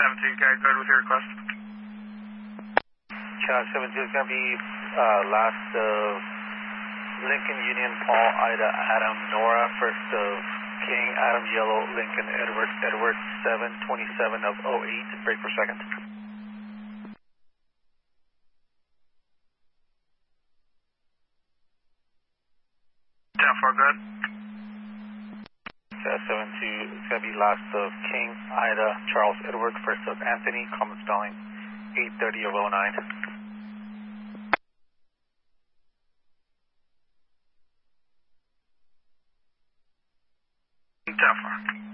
72, guide good with your request. Charles 72 is going to be last of Lincoln Union Paul Ida Adam Nora, first of King Adam Yellow Lincoln Edward 727 of 08, break per second. Far good. Charles 72 is going to be last of King Ida Charles Edward, first of Anthony, common spelling 830 of 09. Far.